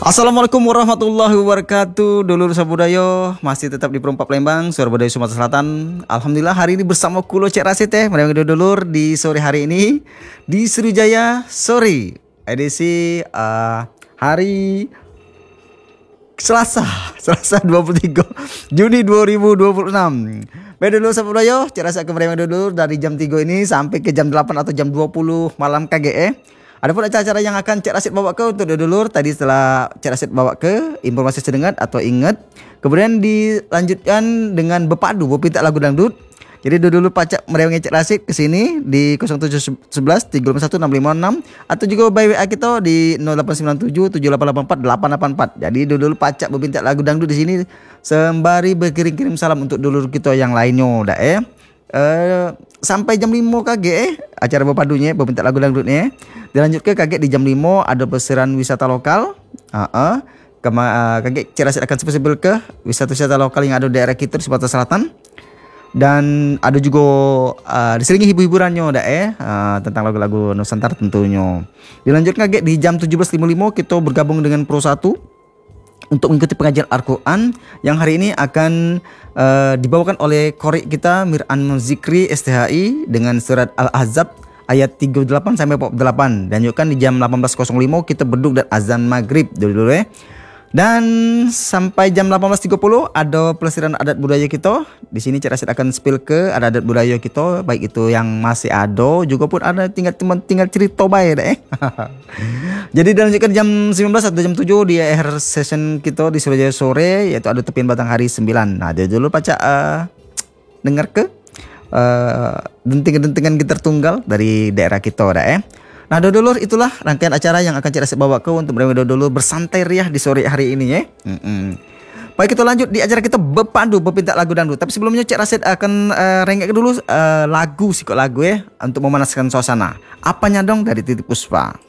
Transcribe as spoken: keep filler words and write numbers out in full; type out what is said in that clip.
Assalamualaikum warahmatullahi wabarakatuh. Dulur Sabudayo masih tetap di Perumpak Palembang, Suara Budaya Sumatera Selatan. Alhamdulillah hari ini bersama Kulo Cek Rasid teh. Mari dulur di sore hari ini di Sriwijaya Sore edisi uh, hari Selasa, Selasa dua puluh tiga Juni dua ribu dua puluh enam. Baik dulur Sabudayo, Cek Rasid kembali dulur dari jam tiga ini sampai ke jam delapan atau jam dua puluh malam K G E. Ada pun acara-acara yang akan Cek Rasid bawa ke untuk dulur. Tadi setelah Cek Rasid bawa ke informasi sedengat atau ingat, kemudian dilanjutkan dengan Bepadu, Bepintak lagu dangdut. Jadi dulur pacak merewangi Cek Rasid ke sini di nol tujuh satu satu tiga lima satu enam lima enam atau juga by W A kita di nol delapan sembilan tujuh tujuh delapan delapan empat delapan delapan empat. Jadi dulur pacak Bepintak lagu dangdut di sini sembari berkirim-kirim salam untuk dulur kita yang lainnya dah eh. Uh, sampai jam lima K G eh acara Bepadunya, Bepintak lagu dangdutnya. Dilanjut ke kaget di jam lima ada pelesiran wisata lokal. Uh-uh. Kema, uh, kaget Cek Rasid akan spesial ke wisata-wisata lokal yang ada di daerah kita di Sumatera Selatan. Dan ada juga uh, diselingi hibur-hiburannya dah eh uh, tentang lagu-lagu Nusantara tentunya. Dilanjut kaget di jam tujuh belas lima puluh lima kita bergabung dengan Pro satu untuk mengikuti pengajian Al-Quran yang hari ini akan uh, dibawakan oleh korek kita Mir'an Zikri S T H I dengan surat Al-Ahzab ayat tiga puluh delapan sampai empat puluh delapan. Dan juga kan di jam delapan belas lima kita beduk dan azan maghrib dulu ya. Dan sampai jam delapan belas tiga puluh ada pelesiran adat budaya kita. Di sini Cek Rasid akan spill ke adat budaya kita, baik itu yang masih ada juga pun ada tinggal teman tinggal cerita baik deh. Jadi dilanjutkan jam sembilan belas atau jam tujuh di akhir session kita di Sriwijaya Sore, yaitu ada Tepian Batang Hari sembilan. Nah, dia dulu pacak uh, dengar ke uh, dentingan-dentingan gitar tunggal dari daerah kita dah eh. Nah dulur, itulah rangkaian acara yang akan Cek Rasid bawa ke untuk bersama dulur bersantai riah di sore hari ini ya. Mm-mm. Baik, kita lanjut di acara kita Bepadu, Bepintak lagu dangdut. Tapi sebelumnya Cek Rasid akan uh, rengek dulu uh, lagu sikok lagu ya untuk memanaskan suasana. Apanya dong dari Titiek Puspa.